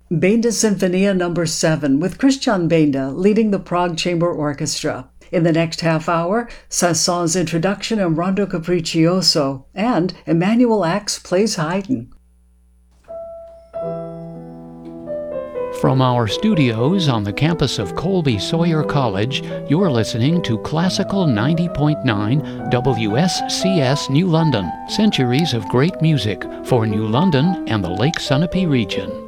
Benda Sinfonia No. 7 with Christian Benda leading the Prague Chamber Orchestra. In the next half hour, Saint-Saëns' introduction and Rondo Capriccioso, and Emanuel Ax plays Haydn. From our studios on the campus of Colby Sawyer College, you're listening to Classical 90.9 WSCS New London, centuries of great music for New London and the Lake Sunapee region.